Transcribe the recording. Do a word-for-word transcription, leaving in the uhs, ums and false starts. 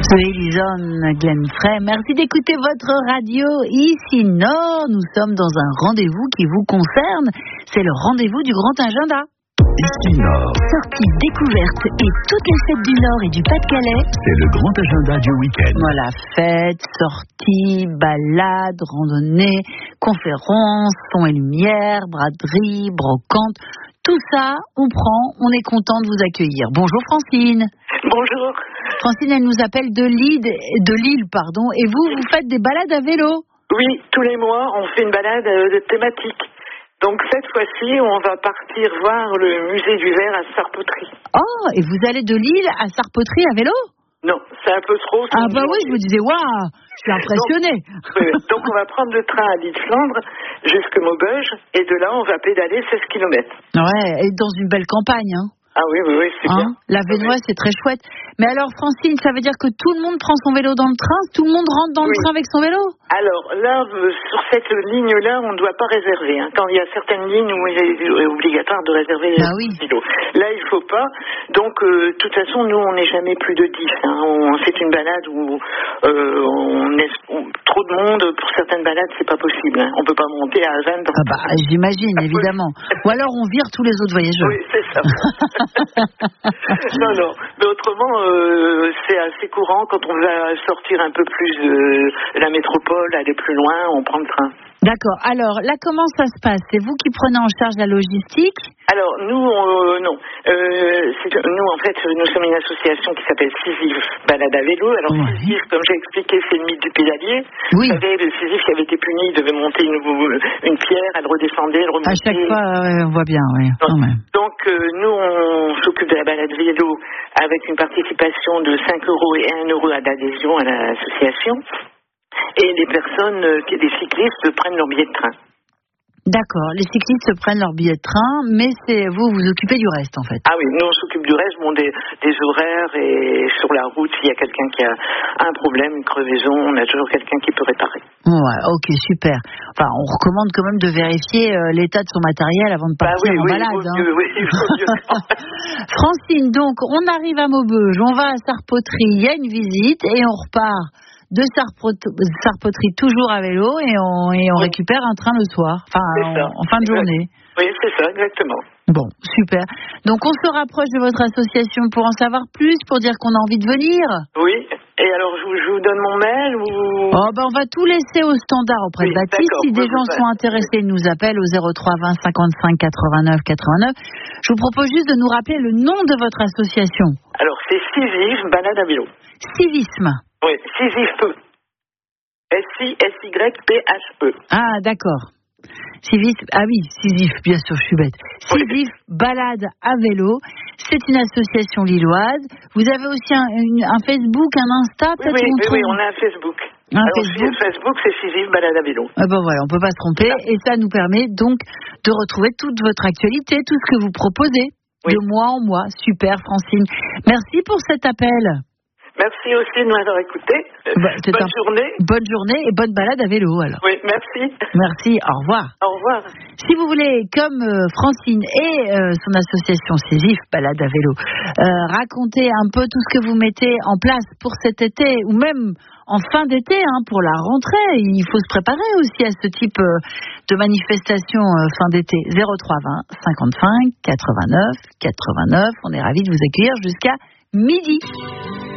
Alison Glenn Frey, merci d'écouter votre radio ici Nord. Nous sommes dans un rendez-vous qui vous concerne. C'est le rendez-vous du Grand Agenda. Ici Nord. Sorties, découvertes et toutes les fêtes du Nord et du Pas-de-Calais. C'est le Grand Agenda du week-end. Voilà, fêtes, sorties, balades, randonnées, conférences, son et lumière, braderie, brocante. Tout ça, on prend, on est content de vous accueillir. Bonjour Francine. Bonjour. Francine, elle nous appelle de Lille, de Lille, pardon. Et vous, vous faites des balades à vélo? Oui, tous les mois, on fait une balade euh, thématique. Donc cette fois-ci, on va partir voir le musée du verre à Sarpoterie. Oh, et vous allez de Lille à Sarpoterie à vélo? Non, c'est un peu trop. Ah bah oui, je me disais, waouh, je suis impressionnée. Donc, oui, donc on va prendre le train à Lille-Flandre jusqu'à Maubeuge, et de là, on va pédaler seize kilomètres. Ouais, et dans une belle campagne, hein. Ah oui, oui, oui, c'est hein, bien. La Vénoise, c'est très chouette. Mais alors, Francine, ça veut dire que tout le monde prend son vélo dans le train? Tout le monde rentre dans oui. le train avec son vélo? Alors là, euh, sur cette ligne-là, on ne doit pas réserver. Hein. Quand il y a certaines lignes où il est obligatoire de réserver bah oui. le vélo. Là, il ne faut pas. Donc, euh, de toute façon, nous, on n'est jamais plus de dix. Hein. On, c'est une balade où euh, on est où, trop de monde. Pour certaines balades, c'est pas possible. Hein. On ne peut pas monter à vingt dans ah bah, j'imagine, évidemment. Ou alors, on vire tous les autres voyageurs. Oui, c'est ça. non, non. Mais autrement, euh, c'est assez courant quand on va sortir un peu plus de la métropole, aller plus loin, on prend le train. D'accord. Alors, là, comment ça se passe? C'est vous qui prenez en charge la logistique? Alors, nous, euh, non. Euh, c'est, nous, en fait, nous sommes une association qui s'appelle Sisyphe Balade à vélo. Alors, ouais. Sisyphe, comme j'ai expliqué, c'est le mythe du pédalier. Oui. Vous savez, le Sisyphe qui avait été puni, il devait monter une, une pierre, elle redescendait, elle remontait. À chaque fois, ouais, on voit bien, oui. Donc, donc euh, nous, on s'occupe de la balade vélo avec une participation de cinq euros et un euro d'adhésion à l'association. Et les personnes, les cyclistes prennent leur billet de train. D'accord, les cyclistes prennent leur billet de train, mais c'est vous vous occupez du reste en fait. Ah oui, nous on s'occupe du reste, bon, des, des horaires et sur la route, s'il y a quelqu'un qui a un problème, une crevaison, on a toujours quelqu'un qui peut réparer. Ouais, ok, super. Enfin, on recommande quand même de vérifier euh, l'état de son matériel avant de partir bah oui, en oui, balade. Hein. Mieux, oui, il faut mieux. Francine, donc on arrive à Maubeuge, on va à Sarpoterie, il y a une visite et on repart de Sarpoterie toujours à vélo et on, et on oui. récupère un train le soir, enfin en, en fin de journée. Oui, c'est ça, exactement. Bon, super. Donc on se rapproche de votre association pour en savoir plus, pour dire qu'on a envie de venir. Oui, et alors je vous, je vous donne mon mail ou... Oh ben on va tout laisser au standard auprès oui, de Baptiste. Si des gens sont intéressés, ils nous appellent au zéro trois vingt cinquante-cinq quatre-vingt-neuf quatre-vingt-neuf. Je vous propose juste de nous rappeler le nom de votre association. Alors c'est Sisyphe Balade à vélo. Civisme. Oui, Sisyphe. S I S Y P H E. Ah, d'accord. Sisyphe, ah oui, Sisyphe, bien sûr, je suis bête. Sisyphe Balade à vélo, c'est une association lilloise. Vous avez aussi un, une, un Facebook, un Insta, peut-être? Oui, oui, oui, on a un Facebook. Un Alors, Facebook. Facebook, c'est Sisyphe Balade à vélo. Ah ben voilà, on peut pas se tromper. Ah. Et ça nous permet donc de retrouver toute votre actualité, tout ce que vous proposez, oui. de mois en mois. Super, Francine. Merci pour cet appel. Merci aussi de m'avoir écouté. Bah, bonne un... journée. Bonne journée et bonne balade à vélo alors. Oui, merci. Merci, au revoir. Au revoir. Si vous voulez, comme euh, Francine et euh, son association Sisyphe Balade à vélo, euh, raconter un peu tout ce que vous mettez en place pour cet été ou même en fin d'été, hein, pour la rentrée, il faut se préparer aussi à ce type euh, de manifestation euh, fin d'été. zéro trois vingt cinquante-cinq quatre-vingt-neuf quatre-vingt-neuf. On est ravis de vous accueillir jusqu'à midi.